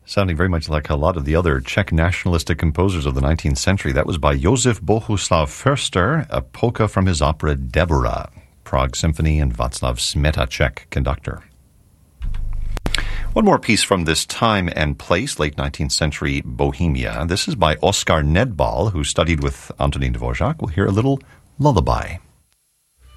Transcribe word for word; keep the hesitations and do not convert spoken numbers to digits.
Sounding very much like a lot of the other Czech nationalistic composers of the nineteenth century. That was by Josef Bohuslav Förster, a polka from his opera Deborah, Prague Symphony, and Václav Smeta, Czech conductor. One more piece from this time and place, late nineteenth century Bohemia. This is by Oskar Nedbal, who studied with Antonín Dvořák. We'll hear a little lullaby.